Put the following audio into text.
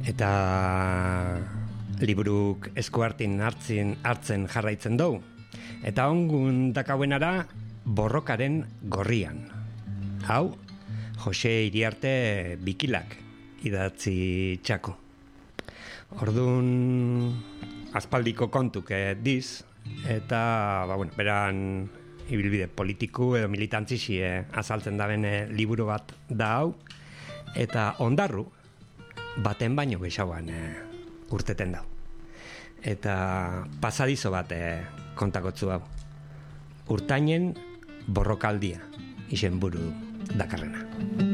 Eta liburuk eskuartin hartzen jarraitzen dugu. Eta ongun dakauenara Borrokaren gorrian. Hau, Jose Iriarte Bikilak idatzi txako. Orduan aspaldiko kontuk diz, eta beran ibilbide politiku edo militantzisi azaltzen daben liburu bat da hau, eta ondarru baten baino gehiagoan urteten dau. Eta pasadizo bat kontakotzu hau. Urtainen borrokaldia izenburu dakarrena.